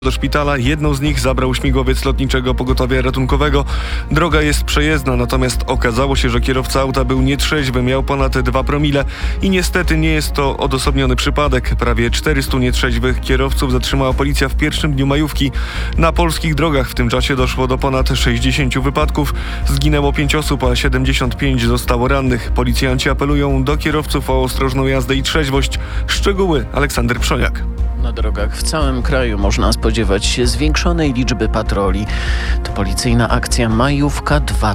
do szpitala. Jedną z nich zabrał śmigłowiec Lotniczego Pogotowia Ratunkowego. Droga jest przejezdna, natomiast okazało się, że kierowca auta był nietrzeźwy, miał ponad 2 promile i niestety nie jest to odosobniony przypadek. Prawie 400 nietrzeźwych kierowców zatrzymała policja w pierwszym dniu majówki. Na polskich drogach w tym czasie doszło do ponad 60 wypadków. Zginęło 5 osób, a 75 zostało rannych. Policjanci apelują do kierowców o ostrożną jazdę i trzeźwość. Szczegóły Aleksander Przoniak. Na drogach w całym kraju można spodziewać się zwiększonej liczby patroli. To policyjna akcja Majówka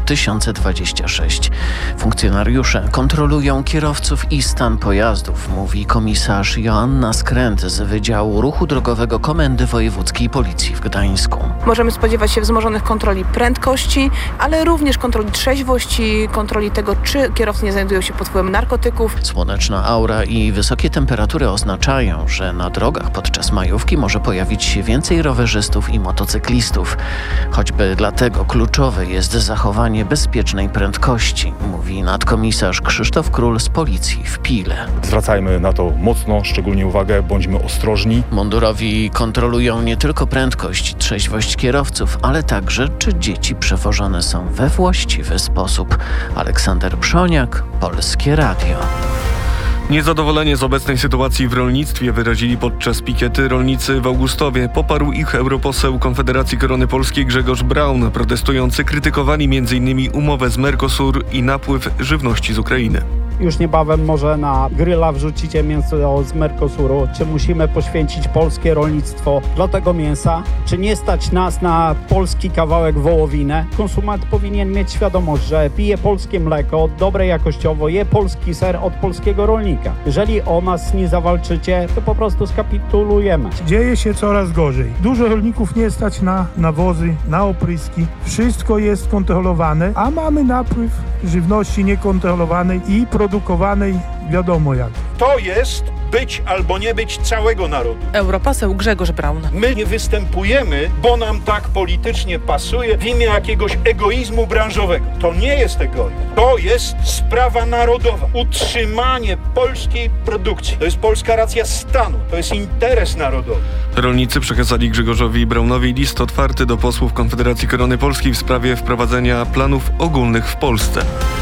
2026. Funkcjonariusze kontrolują kierowców i stan pojazdów, mówi komisarz Joanna Skręt z Wydziału Ruchu Drogowego Komendy Wojewódzkiej Policji w Gdańsku. Możemy spodziewać się wzmożonych kontroli prędkości, ale również kontroli trzeźwości, kontroli tego, czy kierowcy nie znajdują się pod wpływem narkotyków. Słoneczna aura i wysokie temperatury oznaczają, że na drogach podczas majówki może pojawić się więcej rowerzystów i motocyklistów. Choćby dlatego kluczowe jest zachowanie bezpiecznej prędkości, mówi nadkomisarz Krzysztof Król z Policji w Pile. Zwracajmy na to mocno, szczególnie uwagę, bądźmy ostrożni. Mundurowi kontrolują nie tylko prędkość i trzeźwość kierowców, ale także, czy dzieci przewożone są we właściwy sposób. Aleksander Przoniak, Polskie Radio. Niezadowolenie z obecnej sytuacji w rolnictwie wyrazili podczas pikiety rolnicy w Augustowie. Poparł ich europoseł Konfederacji Korony Polskiej Grzegorz Braun. Protestujący krytykowali m.in. umowę z Mercosur i napływ żywności z Ukrainy. Już niebawem może na gryla wrzucicie mięso z Mercosuru. Czy musimy poświęcić polskie rolnictwo dla tego mięsa? Czy nie stać nas na polski kawałek wołowiny? Konsument powinien mieć świadomość, że pije polskie mleko, dobre jakościowo, je polski ser od polskiego rolnika. Jeżeli o nas nie zawalczycie, to po prostu skapitulujemy. Dzieje się coraz gorzej. Dużo rolników nie stać na nawozy, na opryski. Wszystko jest kontrolowane, a mamy napływ żywności niekontrolowanej i produkowanej wiadomo jak. To jest być albo nie być całego narodu. Europoseł Grzegorz Braun. My nie występujemy, bo nam tak politycznie pasuje, w imię jakiegoś egoizmu branżowego. To nie jest egoizm. To jest sprawa narodowa. Utrzymanie polskiej produkcji. To jest polska racja stanu. To jest interes narodowy. Rolnicy przekazali Grzegorzowi Braunowi list otwarty do posłów Konfederacji Korony Polskiej w sprawie wprowadzenia planów ogólnych w Polsce.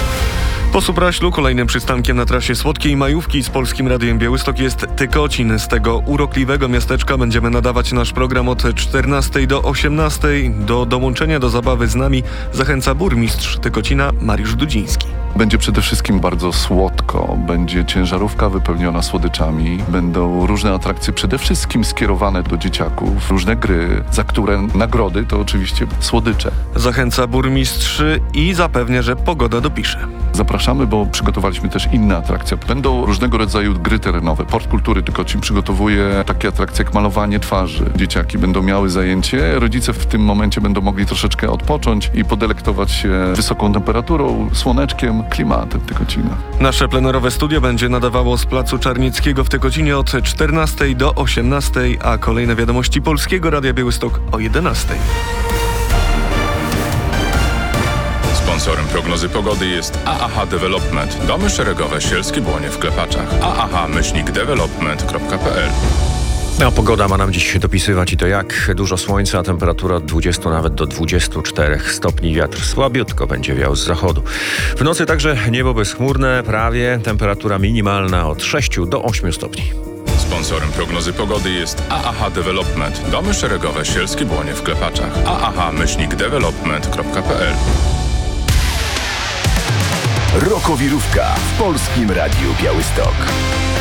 Po Supraślu kolejnym przystankiem na trasie słodkiej majówki z Polskim Radiem Białystok jest Tykocin. Z tego urokliwego miasteczka będziemy nadawać nasz program od 14 do 18. Do dołączenia do zabawy z nami zachęca burmistrz Tykocina Mariusz Dudziński. Będzie przede wszystkim bardzo słodko, będzie ciężarówka wypełniona słodyczami, będą różne atrakcje przede wszystkim skierowane do dzieciaków, różne gry, za które nagrody to oczywiście słodycze. Zachęca burmistrz i zapewnia, że pogoda dopisze. Zapraszamy, bo przygotowaliśmy też inne atrakcje. Będą różnego rodzaju gry terenowe. Port Kultury Tykocin przygotowuje takie atrakcje jak malowanie twarzy. Dzieciaki będą miały zajęcie, rodzice w tym momencie będą mogli troszeczkę odpocząć i podelektować się wysoką temperaturą, słoneczkiem, klimatem Tykocina. Nasze plenerowe studio będzie nadawało z Placu Czarnieckiego w Tykocinie od 14 do 18, a kolejne wiadomości Polskiego Radia Białystok o 11. Sponsorem prognozy pogody jest AAH Development. Domy szeregowe Sielskie Błonie w Klepaczach. aah-development.pl. A pogoda ma nam dziś dopisywać i to jak dużo słońca, temperatura od 20 nawet do 24 stopni, wiatr słabiutko będzie wiał z zachodu. W nocy także niebo bezchmurne, prawie temperatura minimalna od 6 do 8 stopni. Sponsorem prognozy pogody jest AAH Development. Domy szeregowe Sielskie Błonie w Klepaczach. aah-development.pl. Rokowirówka w Polskim Radiu Białystok.